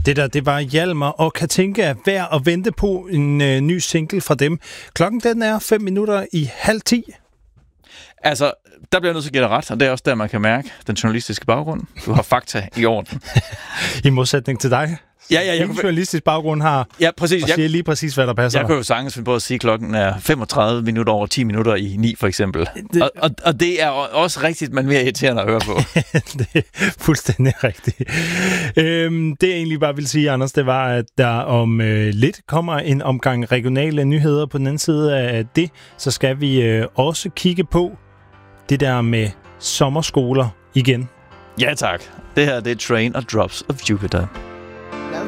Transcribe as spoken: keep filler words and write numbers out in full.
Det der, det var Hjalmar og Katinka, værd at vente på en øh, ny single fra dem. Klokken den er fem minutter i halv ti. Altså, der bliver jeg nødt til at give dig ret, og det er også der, man kan mærke den journalistiske baggrund. Du har fakta i orden. I modsætning til dig. Ja, ja, jeg en journalistisk baggrund har ja, præcis. og siger jeg, lige præcis, hvad der passer. Jeg kan jo sagtens finde på at sige, at klokken er femogtredive minutter over ti minutter i ni, for eksempel. Det, og, og, og det er også rigtigt, men mere irriterende at høre på. Det er fuldstændig rigtigt. Øhm, det jeg egentlig bare vil sige, Anders, det var, at der om øh, lidt kommer en omgang regionale nyheder. På den anden side af det, så skal vi øh, også kigge på det der med sommerskoler igen. Ja tak. Det her det er Train og Drops of Jupiter.